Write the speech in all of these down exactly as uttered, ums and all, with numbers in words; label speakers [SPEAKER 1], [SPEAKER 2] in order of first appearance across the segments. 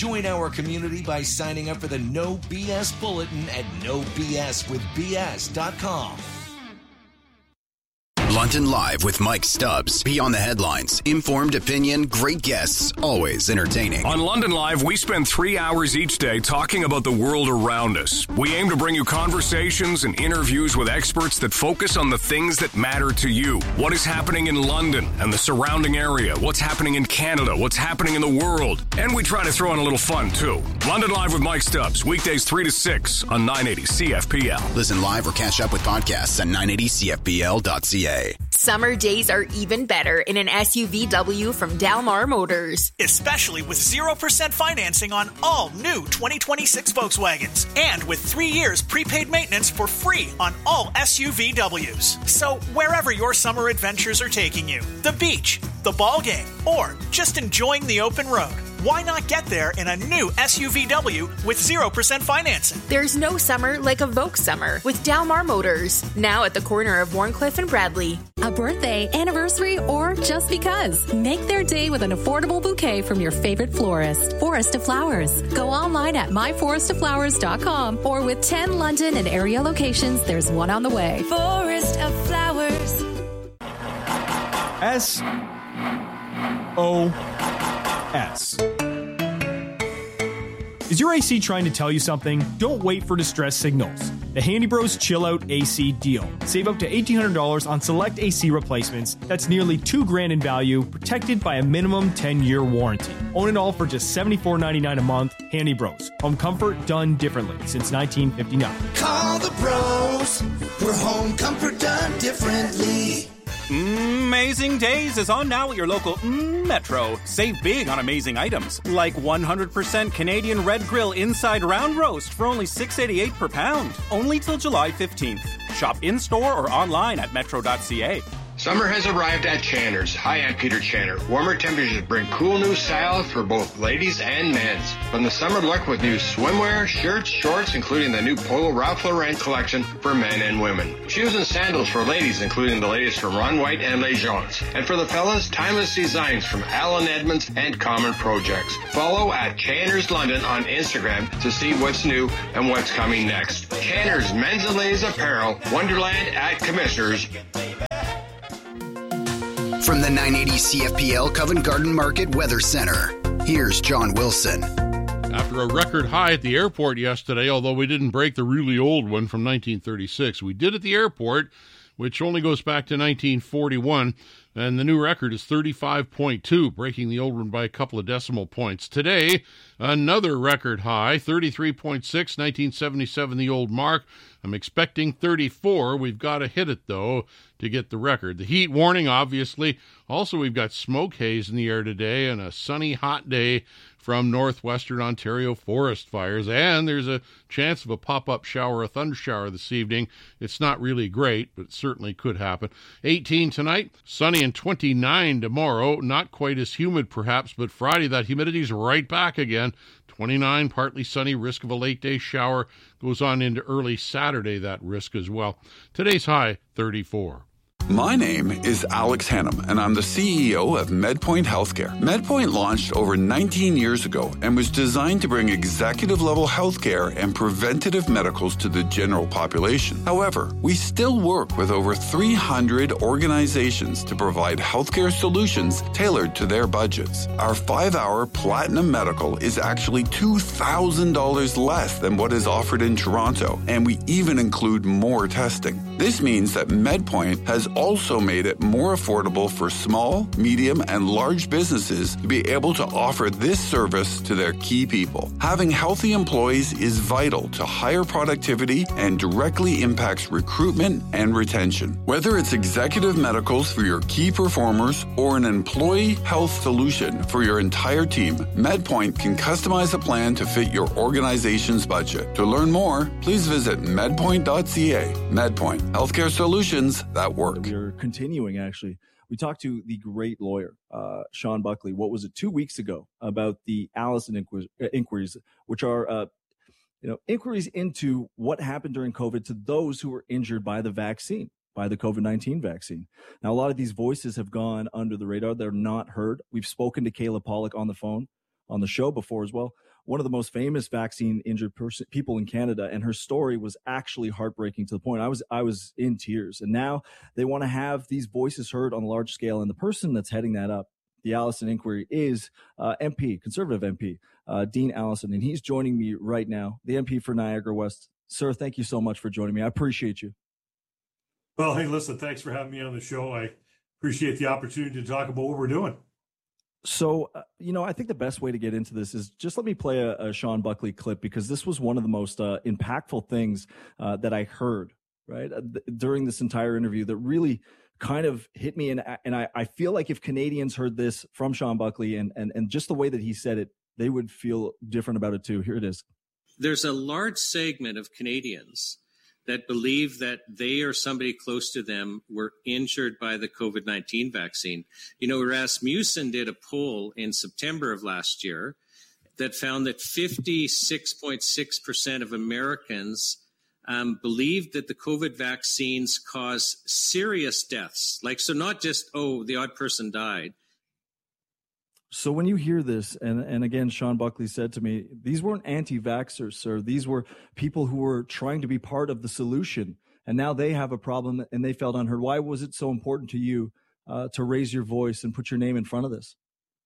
[SPEAKER 1] Join our community by signing up for the No B S Bulletin at no b s with b s dot com.
[SPEAKER 2] London Live with Mike Stubbs. Beyond the headlines. Informed opinion, great guests, always entertaining.
[SPEAKER 3] On London Live, we spend three hours each day talking about the world around us. We aim to bring you conversations and interviews with experts that focus on the things that matter to you. What is happening in London and the surrounding area? What's happening in Canada? What's happening in the world? And we try to throw in a little fun, too. London Live with Mike Stubbs. Weekdays three to six on nine eighty C F P L.
[SPEAKER 2] Listen live or catch up with podcasts at nine eighty c f p l dot c a.
[SPEAKER 4] Summer days are even better in an S U V W from Dalmar Motors.
[SPEAKER 5] Especially with zero percent financing on all new twenty twenty-six Volkswagens. And with three years prepaid maintenance for free on all S U V Ws. So wherever your summer adventures are taking you, the beach, the ball game, or just enjoying the open road, why not get there in a new S U V W with zero percent financing?
[SPEAKER 4] There's no summer like a Volks summer with Dalmar Motors. Now at the corner of Warncliffe and Bradley.
[SPEAKER 6] A birthday, anniversary, or just because. Make their day with an affordable bouquet from your favorite florist. Forest of Flowers. Go online at my forest of flowers dot com or with ten London and area locations, there's one on the way.
[SPEAKER 7] Forest of Flowers.
[SPEAKER 8] S O S. Is your A C trying to tell you something? Don't wait for distress signals. The Handy Bros Chill Out A C deal. Save up to eighteen hundred dollars on select A C replacements. That's nearly two grand in value, protected by a minimum ten-year warranty. Own it all for just seventy-four ninety-nine a month. Handy Bros. Home comfort done differently since nineteen fifty-nine.
[SPEAKER 9] Call the bros for home comfort done differently.
[SPEAKER 10] Amazing Days is on now at your local mm, Metro. Save big on amazing items, like one hundred percent Canadian Red Grill Inside Round Roast for only six dollars and eighty-eight cents per pound. Only till July fifteenth. Shop in-store or online at metro dot c a.
[SPEAKER 11] Summer has arrived at Channer's. Hi, I'm Peter Channer. Warmer temperatures bring cool new styles for both ladies and men's. From the summer look with new swimwear, shirts, shorts, including the new Polo Ralph Lauren collection for men and women. Shoes and sandals for ladies, including the latest from Ron White and Les Jones. And for the fellas, timeless designs from Alan Edmonds and Common Projects. Follow at Channer's London on Instagram to see what's new and what's coming next. Channer's Men's and Ladies Apparel, Wonderland at Commissioners.
[SPEAKER 2] From the nine eighty C F P L Covent Garden Market Weather Center, here's John Wilson.
[SPEAKER 12] After a record high at the airport yesterday, although we didn't break the really old one from nineteen thirty-six, we did at the airport, which only goes back to nineteen forty-one, and the new record is thirty-five point two, breaking the old one by a couple of decimal points. Today, another record high, thirty-three point six, nineteen seventy-seven, the old mark. I'm expecting thirty-four. We've got to hit it, though, to get the record. The heat warning, obviously. Also, we've got smoke haze in the air today and a sunny, hot day from northwestern Ontario forest fires. And there's a chance of a pop-up shower, a thunder shower this evening. It's not really great, but it certainly could happen. eighteen tonight, sunny and twenty-nine tomorrow. Not quite as humid, perhaps, but Friday, that humidity's right back again. twenty-nine, partly sunny, risk of a late-day shower. Goes on into early Saturday, that risk as well. Today's high, thirty-four.
[SPEAKER 13] My name is Alex Hannum, and I'm the C E O of MedPoint Healthcare. MedPoint launched over nineteen years ago and was designed to bring executive-level healthcare and preventative medicals to the general population. However, we still work with over three hundred organizations to provide healthcare solutions tailored to their budgets. Our five-hour Platinum Medical is actually two thousand dollars less than what is offered in Toronto, and we even include more testing. This means that MedPoint has also made it more affordable for small, medium, and large businesses to be able to offer this service to their key people. Having healthy employees is vital to higher productivity and directly impacts recruitment and retention. Whether it's executive medicals for your key performers or an employee health solution for your entire team, MedPoint can customize a plan to fit your organization's budget. To learn more, please visit medpoint dot c a. MedPoint, healthcare solutions that work.
[SPEAKER 14] We're continuing, actually. We talked to the great lawyer, uh, Sean Buckley, what was it, two weeks ago, about the Allison inqu- uh, inquiries, which are, uh, you know, inquiries into what happened during COVID to those who were injured by the vaccine, by the COVID nineteen vaccine. Now, a lot of these voices have gone under the radar. They're not heard. We've spoken to Kayla Pollock on the phone, on the show before as well. one of the most famous vaccine injured person, people in Canada. And her story was actually heartbreaking to the point I was, I was in tears. And now they want to have these voices heard on a large scale. And the person that's heading that up, the Allison Inquiry, is uh, M P, Conservative M P, uh, Dean Allison. And he's joining me right now, the M P for Niagara West. Sir, thank you so much for joining me. I appreciate you.
[SPEAKER 15] Well, hey, listen, thanks for having me on the show. I appreciate the opportunity to talk about what we're doing.
[SPEAKER 14] So, uh, you know, I think the best way to get into this is just let me play a, a Sean Buckley clip, because this was one of the most uh, impactful things uh, that I heard, right, uh, th- during this entire interview that really kind of hit me. And, and I, I feel like if Canadians heard this from Sean Buckley and, and, and just the way that he said it, they would feel different about it too. Here it is.
[SPEAKER 16] There's a large segment of Canadians that believe that they or somebody close to them were injured by the COVID nineteen vaccine. You know, Rasmussen did a poll in September of last year that found that fifty-six point six percent of Americans um, believed that the COVID vaccines cause serious deaths. Like, so not just, oh, the odd person died.
[SPEAKER 14] So when you hear this, and, and again, Sean Buckley said to me, these weren't anti-vaxxers, sir. These were people who were trying to be part of the solution. And now they have a problem and they felt unheard. Why was it so important to you uh, to raise your voice and put your name in front of this?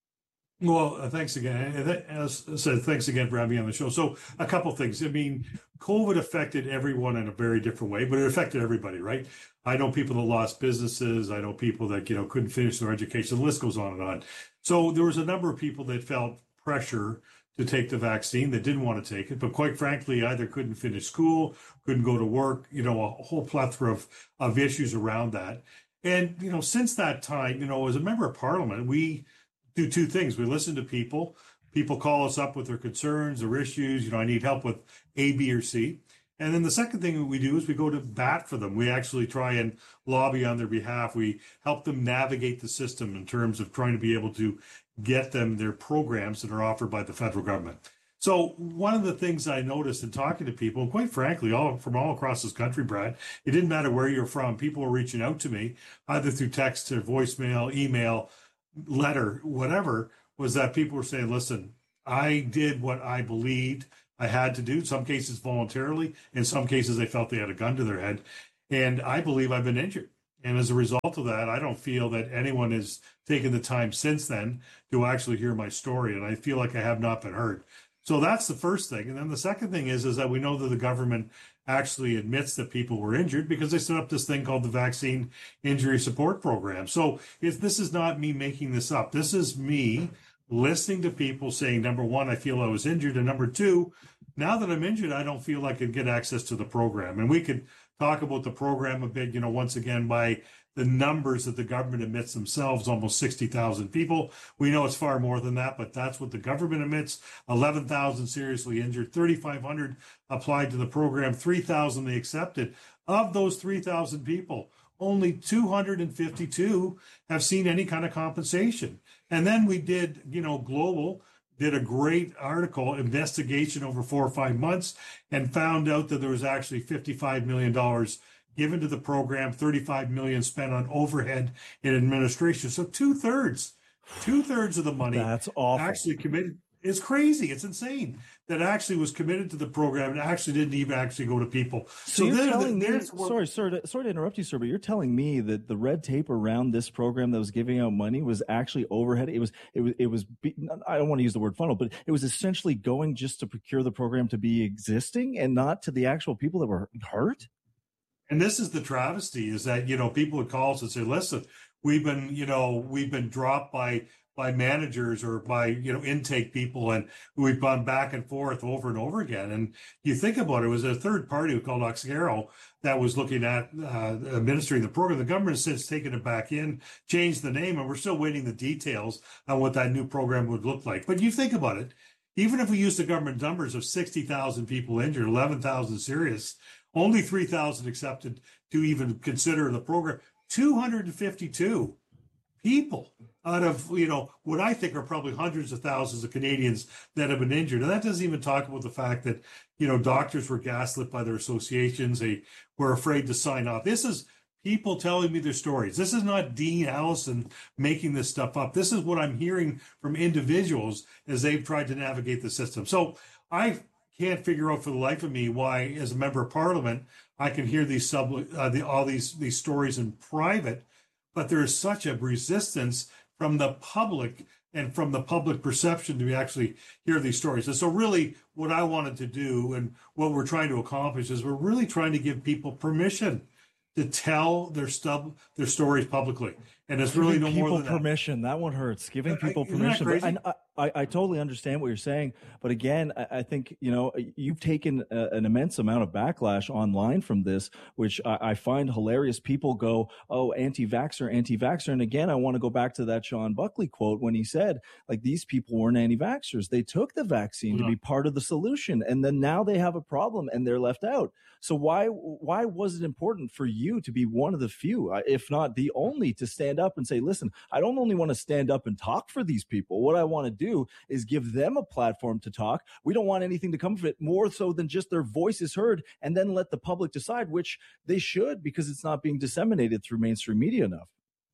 [SPEAKER 15] Well, uh, thanks again. As I said, thanks again for having me on the show. So a couple things. I mean, COVID affected everyone in a very different way, but it affected everybody, right? I know people that lost businesses. I know people that, you know, couldn't finish their education. The list goes on and on. So there was a number of people that felt pressure to take the vaccine that didn't want to take it, but quite frankly, either couldn't finish school, couldn't go to work, you know, a whole plethora of, of issues around that. And, you know, since that time, you know, as a member of parliament, we do two things. We listen to people. People call us up with their concerns, their issues. You know, I need help with A, B, or C. And then the second thing that we do is we go to bat for them. We actually try and lobby on their behalf. We help them navigate the system in terms of trying to be able to get them their programs that are offered by the federal government. So one of the things I noticed in talking to people, and quite frankly, all from all across this country, Brad, it didn't matter where you're from. People were reaching out to me, either through text or voicemail, email, letter, whatever, was that people were saying, listen, I did what I believed I had to do, in some cases voluntarily, in some cases they felt they had a gun to their head, and I believe I've been injured. And as a result of that, I don't feel that anyone has taken the time since then to actually hear my story, and I feel like I have not been heard. So that's the first thing. And then the second thing is, is that we know that the government actually admits that people were injured because they set up this thing called the Vaccine Injury Support Program. So if this is not me making this up, this is me listening to people saying, number one, I feel I was injured. And number two, now that I'm injured, I don't feel I could get access to the program. And we could talk about the program a bit, you know, once again, by the numbers that the government admits themselves, almost sixty thousand people. We know it's far more than that, but that's what the government admits. eleven thousand seriously injured, thirty-five hundred applied to the program, three thousand they accepted. Of those three thousand people, only two hundred fifty-two have seen any kind of compensation. And then we did, you know, Global did a great article, investigation over four or five months, and found out that there was actually fifty-five million dollars given to the program, thirty-five million dollars spent on overhead and administration. So two thirds, two thirds of the money
[SPEAKER 14] That's awful.
[SPEAKER 15] actually committed. It's crazy. It's insane that actually was committed to the program and actually didn't even actually go to people.
[SPEAKER 14] So,
[SPEAKER 15] So,
[SPEAKER 14] you're
[SPEAKER 15] there,
[SPEAKER 14] telling me,
[SPEAKER 15] there's where-
[SPEAKER 14] sorry, sorry to, sorry to interrupt you, sir, but you're telling me that the red tape around this program that was giving out money was actually overhead. It was, it was, it was, be- I don't want to use the word funnel, but it was essentially going just to procure the program to be existing and not to the actual people that were hurt.
[SPEAKER 15] And this is the travesty, is that, you know, people would call us and say, listen, we've been, you know, we've been dropped by by managers or by, you know, intake people, and we've gone back and forth over and over again. And you think about it, it was a third party called Oxgaro that was looking at uh, administering the program. The government has since taken it back in, changed the name, and we're still waiting the details on what that new program would look like. But you think about it, even if we use the government numbers of sixty thousand people injured, eleven thousand serious, only three thousand accepted to even consider the program, two hundred fifty-two people out of, you know, what I think are probably hundreds of thousands of Canadians that have been injured. And that doesn't even talk about the fact that, you know, doctors were gaslit by their associations. They were afraid to sign off. This is people telling me their stories. This is not Dean Allison making this stuff up. This is what I'm hearing from individuals as they've tried to navigate the system. So I can't figure out for the life of me why, as a member of Parliament, I can hear these sub, uh, the, all these these stories in private, but there is such a resistance from the public and from the public perception to actually hear these stories. And so really what I wanted to do and what we're trying to accomplish is we're really trying to give people permission to tell their stub their stories publicly. And it's really no more than that.
[SPEAKER 14] Permission. That one hurts. Giving people
[SPEAKER 15] Isn't that
[SPEAKER 14] permission.
[SPEAKER 15] crazy?
[SPEAKER 14] But I, I, I totally understand what you're saying. But again, I, I think, you know, you've taken a, an immense amount of backlash online from this, which I, I find hilarious. People go, oh, anti-vaxxer, anti-vaxxer. And again, I want to go back to that Sean Buckley quote when he said, like, these people weren't anti-vaxxers. They took the vaccine
[SPEAKER 15] No.
[SPEAKER 14] to be part of the solution. And then now they have a problem and they're left out. So why why was it important for you to be one of the few, uh, if not the only, to stand up and say, listen, I don't only want to stand up and talk for these people. What I want to do is give them a platform to talk. We don't want anything to come of it more so than just their voices heard, and then let the public decide, which they should, because it's not being disseminated through mainstream media enough.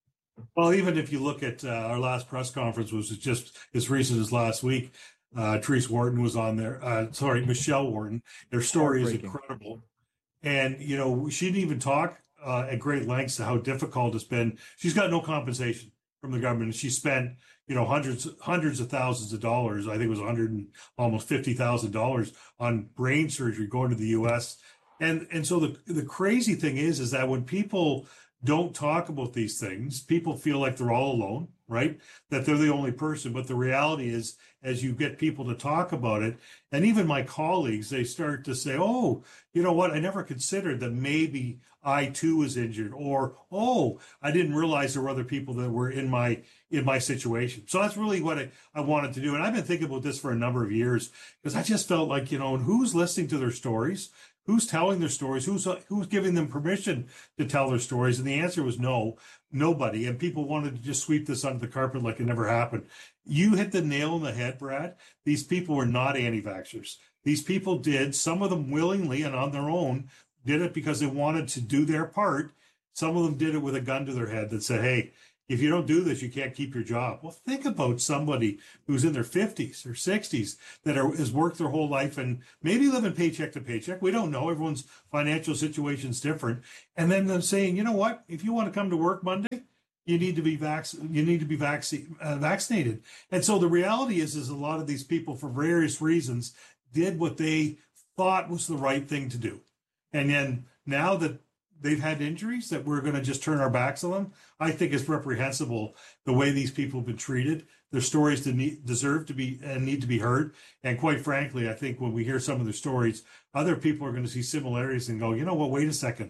[SPEAKER 15] Well, even if you look at uh, our last press conference, which was just as recent as last week, uh, Therese Wharton was on there. Uh, sorry, Michelle Wharton. Their story is incredible. And, you know, she didn't even talk uh, at great lengths to how difficult it's been. She's got no compensation from the government. She spent, you know, hundreds, hundreds of thousands of dollars. I think it was one hundred and almost fifty thousand dollars on brain surgery going to the U S. And and so the the crazy thing is, is that when people don't talk about these things, people feel like they're all alone, right? That they're the only person. But the reality is, as you get people to talk about it, and even my colleagues, they start to say, oh, you know what? I never considered that maybe I too was injured, or, oh, I didn't realize there were other people that were in my in my situation. So that's really what I, I wanted to do. And I've been thinking about this for a number of years, because I just felt like, you know, and who's listening to their stories? Who's telling their stories? Who's who's giving them permission to tell their stories? And the answer was no, nobody. And people wanted to just sweep this under the carpet like it never happened. You hit the nail on the head, Brad. These people were not anti-vaxxers. These people did, some of them willingly and on their own, did it because they wanted to do their part. Some of them did it with a gun to their head that said, hey, if you don't do this, you can't keep your job. Well, think about somebody who's in their fifties or sixties that are, has worked their whole life and maybe living paycheck to paycheck. We don't know. Everyone's financial situation is different. And then them saying, you know what? If you want to come to work Monday, you need to be vac- you need to be vac- uh, vaccinated. And so the reality is, is a lot of these people, for various reasons, did what they thought was the right thing to do. And then now that they've had injuries, that we're going to just turn our backs on them, I think it's reprehensible the way these people have been treated. Their stories deserve to be and need to be heard. And quite frankly, I think when we hear some of their stories, other people are going to see similarities and go, you know what, wait a second.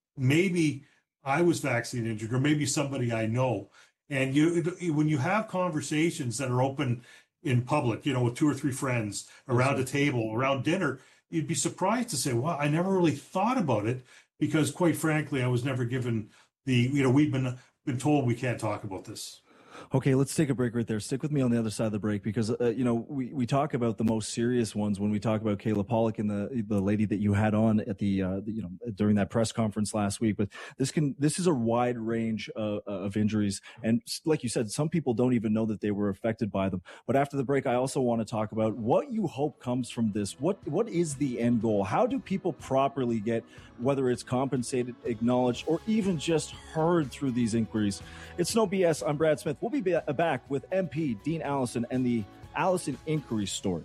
[SPEAKER 15] Maybe I was vaccine injured, or maybe somebody I know. And you, when you have conversations that are open in public, you know, with two or three friends around a table, around dinner, you'd be surprised to say, well, I never really thought about it, because quite frankly, I was never given the, you know, we've been been told we can't talk about this.
[SPEAKER 14] Okay, let's take a break right there. Stick with me on the other side of the break, because, uh, you know, we, we talk about the most serious ones when we talk about Kayla Pollock and the the lady that you had on at the, uh, the you know, during that press conference last week. But this can this is a wide range of, of injuries. And like you said, some people don't even know that they were affected by them. But after the break, I also want to talk about what you hope comes from this. What What is the end goal? How do people properly get, whether it's compensated, acknowledged, or even just heard through these inquiries? It's No B S. I'm Brad Smith. We'll be back with M P Dean Allison and the Allison inquiry story.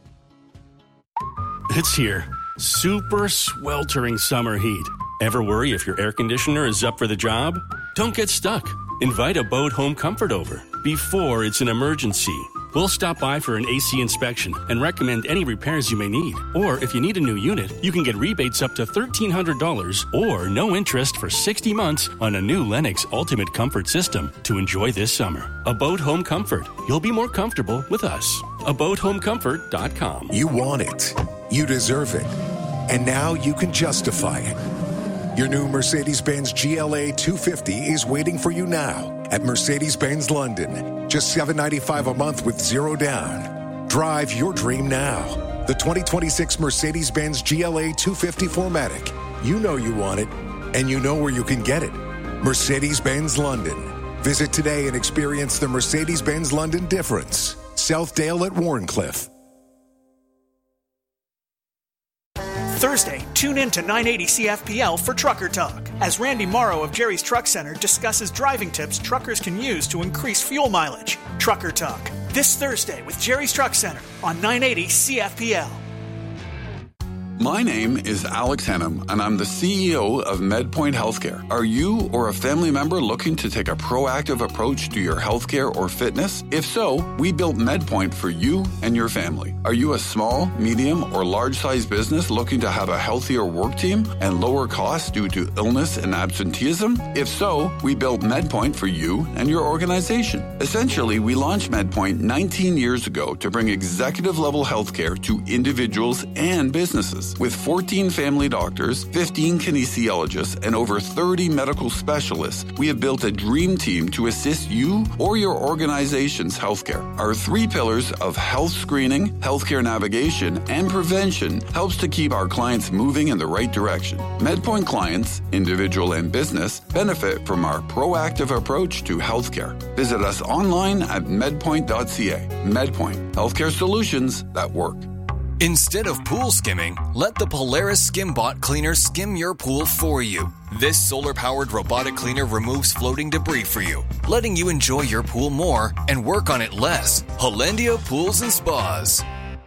[SPEAKER 17] It's here. Super sweltering summer heat. Ever worry if your air conditioner is up for the job? Don't get stuck. Invite Abode Home Comfort over before it's an emergency. We'll stop by for an A C inspection and recommend any repairs you may need. Or if you need a new unit, you can get rebates up to thirteen hundred dollars or no interest for sixty months on a new Lennox Ultimate Comfort System to enjoy this summer. Abode Home Comfort. You'll be more comfortable with us. abode home comfort dot com.
[SPEAKER 18] You want it. You deserve it. And now you can justify it. Your new Mercedes-Benz G L A two fifty is waiting for you now at Mercedes-Benz London. Just seven hundred ninety-five dollars a month with zero down. Drive your dream now. The twenty twenty-six Mercedes-Benz G L A two fifty four matic. You know you want it, and you know where you can get it. Mercedes-Benz London. Visit today and experience the Mercedes-Benz London difference. Southdale at Warncliffe.
[SPEAKER 5] Thursday, tune in to nine eighty C F P L for Trucker Talk, as Randy Morrow of Jerry's Truck Center discusses driving tips truckers can use to increase fuel mileage. Trucker Talk, this Thursday with Jerry's Truck Center on nine eighty C F P L.
[SPEAKER 13] My name is Alex Hennam, and I'm the C E O of MedPoint Healthcare. Are you or a family member looking to take a proactive approach to your healthcare or fitness? If so, we built MedPoint for you and your family. Are you a small, medium, or large-sized business looking to have a healthier work team and lower costs due to illness and absenteeism? If so, we built MedPoint for you and your organization. Essentially, we launched MedPoint nineteen years ago to bring executive-level healthcare to individuals and businesses. With fourteen family doctors, fifteen kinesiologists, and over thirty medical specialists, we have built a dream team to assist you or your organization's healthcare. Our three pillars of health screening, healthcare navigation, and prevention helps to keep our clients moving in the right direction. MedPoint clients, individual and business, benefit from our proactive approach to healthcare. Visit us online at medpoint dot c a. MedPoint, healthcare solutions that work.
[SPEAKER 19] Instead of pool skimming, let the Polaris SkimBot cleaner skim your pool for you. This solar-powered robotic cleaner removes floating debris for you, letting you enjoy your pool more and work on it less. Hollandia Pools and Spas.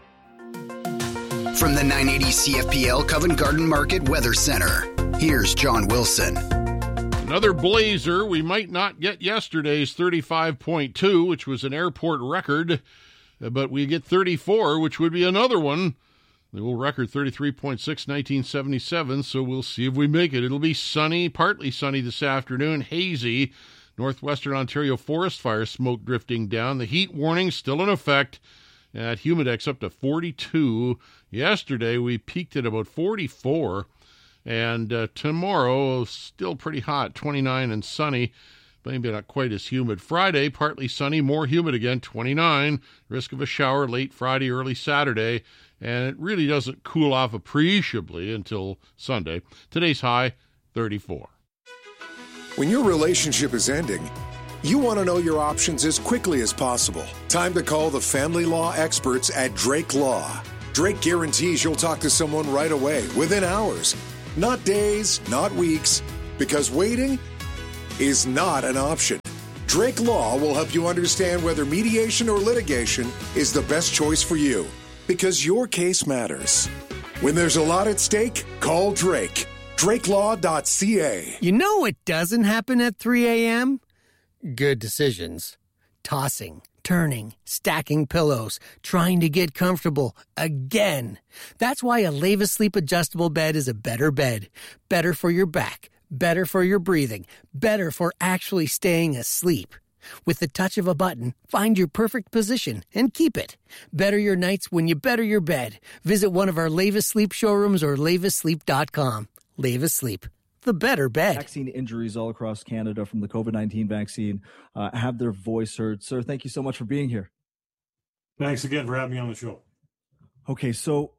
[SPEAKER 2] From the nine eighty C F P L Covent Garden Market Weather Center, here's John Wilson.
[SPEAKER 12] Another blazer. We might not get yesterday's thirty-five point two, which was an airport record, but we get thirty-four, which would be another one. The old record, thirty-three point six, nineteen seventy-seven, so we'll see if we make it. It'll be sunny, partly sunny this afternoon, hazy. Northwestern Ontario forest fire smoke drifting down. The heat warning still in effect at Humidex up to forty-two. Yesterday, we peaked at about forty-four, and uh, tomorrow, still pretty hot, twenty-nine and sunny. Maybe not quite as humid. Friday, partly sunny, more humid again, twenty-nine. Risk of a shower late Friday, early Saturday. And it really doesn't cool off appreciably until Sunday. Today's high, thirty-four.
[SPEAKER 18] When your relationship is ending, you want to know your options as quickly as possible. Time to call the family law experts at Drake Law. Drake guarantees you'll talk to someone right away, within hours. Not days, not weeks, because waiting is not an option. Drake Law will help you understand whether mediation or litigation is the best choice for you, because your case matters. When there's a lot at stake, call Drake. drake law dot c a.
[SPEAKER 20] You know what doesn't happen at three a.m.? Good decisions. Tossing, turning, stacking pillows, trying to get comfortable again. That's why a Leva Sleep adjustable bed is a better bed. Better for your back. Better for your breathing. Better for actually staying asleep. With the touch of a button, find your perfect position and keep it. Better your nights when you better your bed. Visit one of our Leva Sleep showrooms or leva sleep dot com. Leva Sleep, the better bed.
[SPEAKER 14] Vaccine injuries all across Canada from the COVID nineteen vaccine uh, have their voice heard. Sir, thank you so much for being here.
[SPEAKER 15] Thanks again for having me on the show.
[SPEAKER 14] Okay, so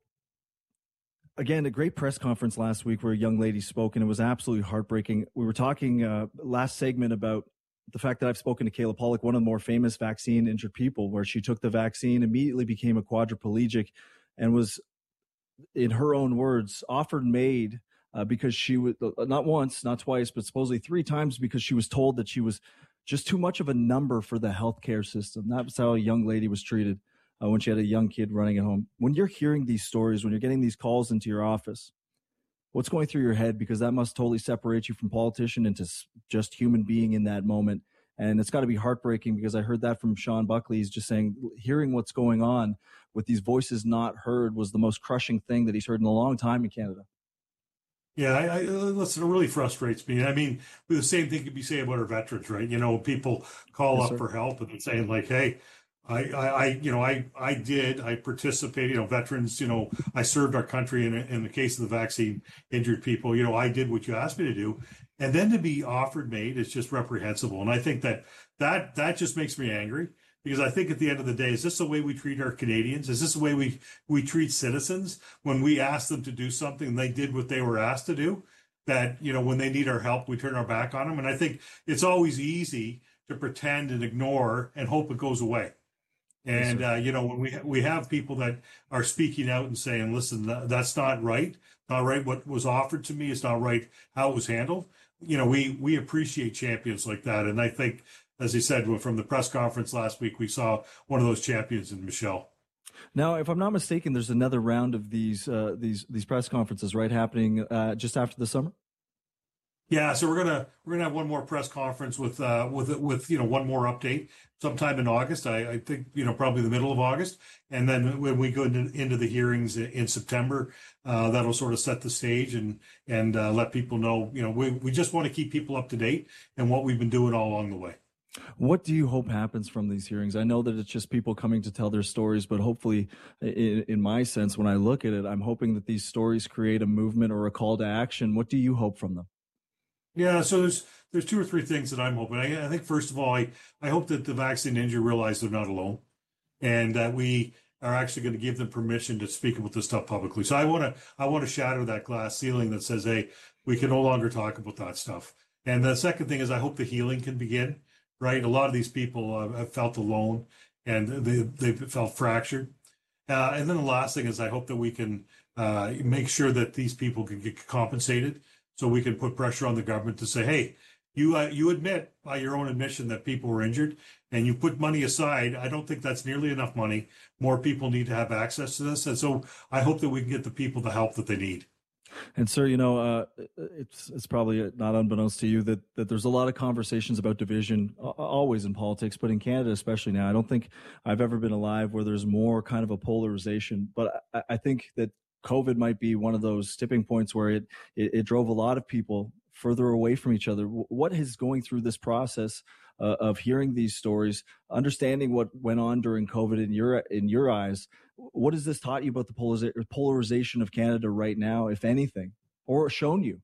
[SPEAKER 14] again, a great press conference last week where a young lady spoke, and it was absolutely heartbreaking. We were talking uh, last segment about the fact that I've spoken to Kayla Pollock, one of the more famous vaccine-injured people, where she took the vaccine, immediately became a quadriplegic, and was, in her own words, offered MAID uh, because she was, not once, not twice, but supposedly three times, because she was told that she was just too much of a number for the healthcare system. That was how a young lady was treated uh, when she had a young kid running at home. When you're hearing these stories, when you're getting these calls into your office, what's going through your head? Because that must totally separate you from politician into just human being in that moment. And it's got to be heartbreaking, because I heard that from Sean Buckley. He's just saying, hearing what's going on with these voices not heard was the most crushing thing that he's heard in a long time in Canada.
[SPEAKER 15] Yeah, I, I, listen, it really frustrates me. I mean, the same thing could be said about our veterans, right? You know, people call yes, up sir. for help and they're saying like, hey, I, I, you know, I, I did, I participated, you know, veterans, you know, I served our country in, in the case of the vaccine injured people, you know, I did what you asked me to do. And then to be offered MAID is just reprehensible. And I think that that, that just makes me angry, because I think at the end of the day, is this the way we treat our Canadians? Is this the way we, we treat citizens when we ask them to do something and they did what they were asked to do? that, you know, when they need our help, we turn our back on them. And I think it's always easy to pretend and ignore and hope it goes away. And, uh, you know, when we, we have people that are speaking out and saying, listen, that, that's not right, not right what was offered to me, it's not right how it was handled. You know, we, we appreciate champions like that. And I think, as I said, from the press conference last week, we saw one of those champions in Michelle.
[SPEAKER 14] Now, if I'm not mistaken, there's another round of these uh, these these press conferences, right, happening uh, just after the summer.
[SPEAKER 15] Yeah, so we're gonna we're gonna have one more press conference with uh, with with you know one more update sometime in August. I, I think you know probably the middle of August, and then when we go into, into the hearings in September, uh, that'll sort of set the stage and and uh, let people know. You know, we we just want to keep people up to date and what we've been doing all along the way.
[SPEAKER 14] What do you hope happens from these hearings? I know that it's just people coming to tell their stories, but hopefully, in, in my sense, when I look at it, I'm hoping that these stories create a movement or a call to action. What do you hope from them?
[SPEAKER 15] Yeah, so there's there's two or three things that I'm hoping. I, I think first of all, I, I hope that the vaccine injured realize they're not alone, and that we are actually going to give them permission to speak about this stuff publicly. So I want to I want to shatter that glass ceiling that says, hey, we can no longer talk about that stuff. And the second thing is I hope the healing can begin. Right, a lot of these people uh, have felt alone and they they felt fractured. Uh, and then the last thing is I hope that we can uh, make sure that these people can get compensated, so we can put pressure on the government to say, hey, you uh, you admit by your own admission that people were injured, and you put money aside. I don't think that's nearly enough money. More people need to have access to this, and so I hope that we can get the people the help that they need.
[SPEAKER 14] And sir, you know, uh, it's it's probably not unbeknownst to you that, that there's a lot of conversations about division uh, always in politics, but in Canada, especially now, I don't think I've ever been alive where there's more kind of a polarization. But I, I think that COVID might be one of those tipping points where it, it, it drove a lot of people further away from each other. What is going through this process uh, of hearing these stories, understanding what went on during COVID in your in your eyes? What has this taught you about the polarization of Canada right now, if anything, or shown you?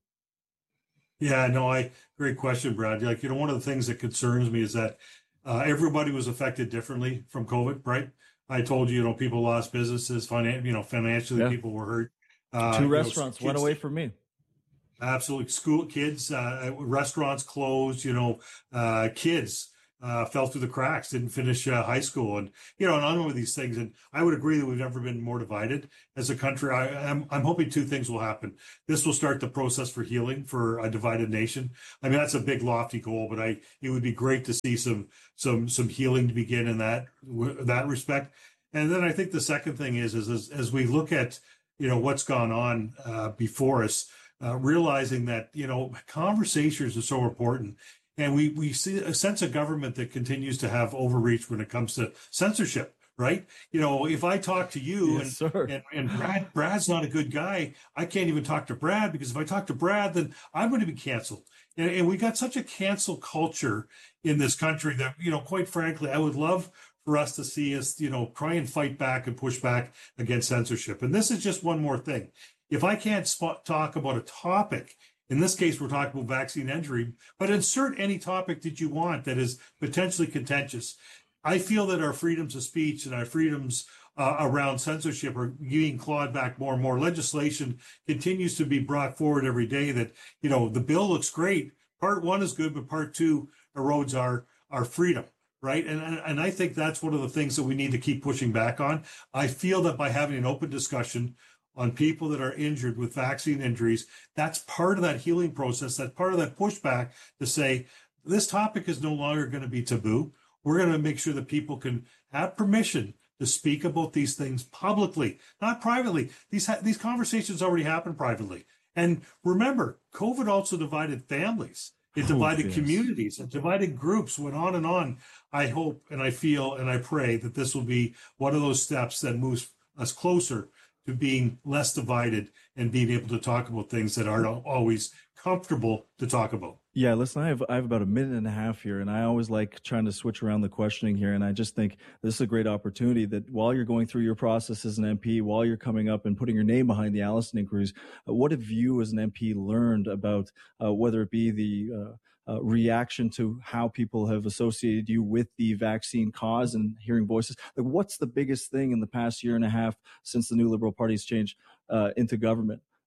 [SPEAKER 15] Yeah, no, I great question, Brad. Like, you know, one of the things that concerns me is that uh, everybody was affected differently from COVID, right? I told you, you know, people lost businesses, finan- you know, financially, yeah. People were hurt.
[SPEAKER 14] Uh, Two restaurants know, went away from me.
[SPEAKER 15] Absolutely. School kids, uh, restaurants closed, you know, uh, kids uh, fell through the cracks, didn't finish uh, high school. And, you know, and on with these things. And I would agree that we've never been more divided as a country. I, I'm, I'm hoping two things will happen. This will start the process for healing for a divided nation. I mean, that's a big, lofty goal, but I, it would be great to see some, some, some healing to begin in that, that respect. And then I think the second thing is, is as, as we look at, you know, what's gone on uh, before us, uh, realizing that, you know, conversations are so important. And we, we see a sense of government that continues to have overreach when it comes to censorship, right? You know, if I talk to you
[SPEAKER 14] yes,
[SPEAKER 15] and, and and Brad Brad's not a good guy, I can't even talk to Brad, because if I talk to Brad, then I'm going to be canceled. And, and we got such a cancel culture in this country that, you know, quite frankly, I would love for us to see us, you know, try and fight back and push back against censorship. And this is just one more thing. If I can't spot, talk about a topic, in this case, we're talking about vaccine injury, but insert any topic that you want that is potentially contentious. I feel that our freedoms of speech and our freedoms uh, around censorship are being clawed back more and more. Legislation continues to be brought forward every day that, you know, the bill looks great. Part one is good, but part two erodes our, our freedom. Right. And, and and I think that's one of the things that we need to keep pushing back on. I feel that by having an open discussion on people that are injured with vaccine injuries, that's part of that healing process. That's part of that pushback to say this topic is no longer going to be taboo. We're going to make sure that people can have permission to speak about these things publicly, not privately. These ha- these conversations already happen privately. And remember, COVID also divided families. It divided oh, yes. communities, it divided groups, went on and on. I hope and I feel and I pray that this will be one of those steps that moves us closer to being less divided and being able to talk about things that aren't always comfortable to talk about.
[SPEAKER 14] Yeah, listen, I have I have about a minute and a half here, and I always like trying to switch around the questioning here. And I just think this is a great opportunity that while you're going through your process as an M P, while you're coming up and putting your name behind the Allison inquiries, uh, what have you as an M P learned about uh, whether it be the uh, uh, reaction to how people have associated you with the vaccine cause and hearing voices? Like, what's the biggest thing in the past year and a half since the new Liberal Party's changed uh, into government?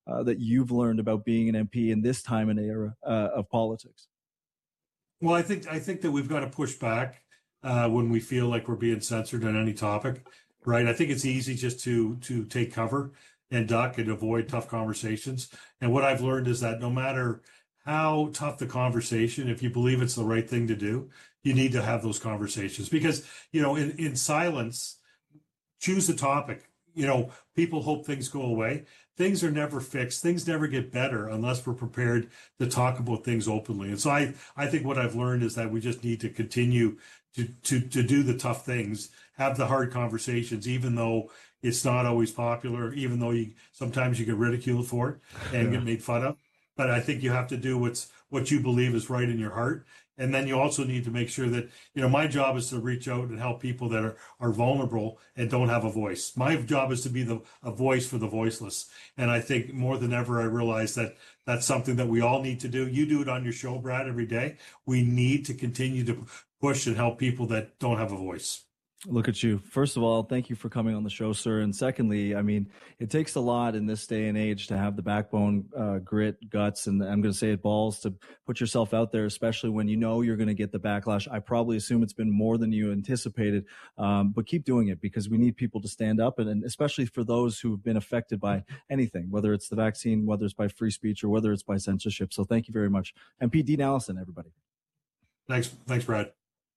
[SPEAKER 14] uh, that you've learned about being an M P in this time and era uh, of politics?
[SPEAKER 15] Well, I think I think that we've got to push back uh, when we feel like we're being censored on any topic, right? I think it's easy just to to take cover and duck and avoid tough conversations. And what I've learned is that no matter how tough the conversation, if you believe it's the right thing to do, you need to have those conversations because, you know, in, in silence, choose the topic. You know, people hope things go away. Things are never fixed. Things never get better unless we're prepared to talk about things openly. And so I, I think what I've learned is that we just need to continue to, to, to do the tough things, have the hard conversations, even though it's not always popular, even though you sometimes you get ridiculed for it and yeah. get made fun of. But I think you have to do what's what you believe is right in your heart. And then you also need to make sure that, you know, my job is to reach out and help people that are, are vulnerable and don't have a voice. My job is to be the a voice for the voiceless. And I think more than ever, I realize that that's something that we all need to do. You do it on your show, Brad, every day. We need to continue to push and help people that don't have a voice.
[SPEAKER 14] Look at you. First of all, thank you for coming on the show, sir. And secondly, I mean, it takes a lot in this day and age to have the backbone, uh, grit, guts, and I'm going to say it, balls to put yourself out there, especially when you know you're going to get the backlash. I probably assume it's been more than you anticipated, um, but keep doing it because we need people to stand up, and, and especially for those who've been affected by anything, whether it's the vaccine, whether it's by free speech, or whether it's by censorship. So thank you very much. M P Dean Allison, everybody.
[SPEAKER 15] Thanks. Thanks, Brad.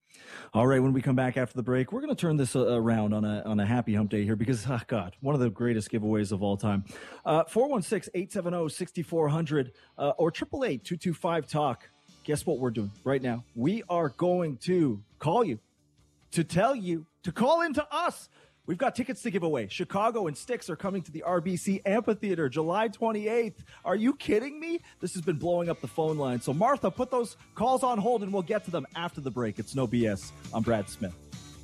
[SPEAKER 14] All right, when we come back after the break, we're going to turn this uh, around on a on a happy hump day here because, oh God, one of the greatest giveaways of all time. Uh, four one six, eight seven zero, six four zero zero uh, or eight eight eight, two two five, talk. Guess what we're doing right now? We are going to call you, to tell you, to call into us. We've got tickets to give away. Chicago and Styx are coming to the R B C Amphitheater July twenty-eighth. Are you kidding me? This has been blowing up the phone line. So, Martha, put those calls on hold, and we'll get to them after the break. It's No B S. I'm Brad Smith.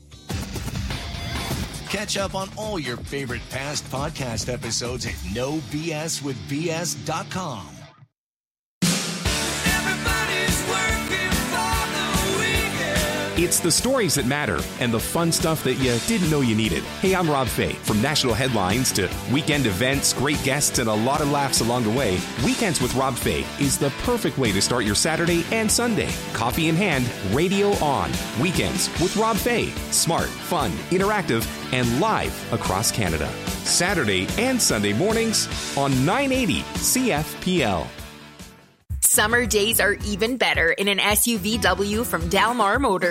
[SPEAKER 1] Catch up on all your favorite past podcast episodes at no b s with b s dot com.
[SPEAKER 21] It's the stories that matter and the fun stuff that you didn't know you needed. Hey, I'm Rob Fay. From national headlines to weekend events, great guests, and a lot of laughs along the way, Weekends with Rob Fay is the perfect way to start your Saturday and Sunday. Coffee in hand, radio on. Weekends with Rob Fay. Smart, fun, interactive, and live across Canada. Saturday and Sunday mornings on nine eighty C F P L.
[SPEAKER 4] Summer days are even better in an S U V W from Dalmar Motors.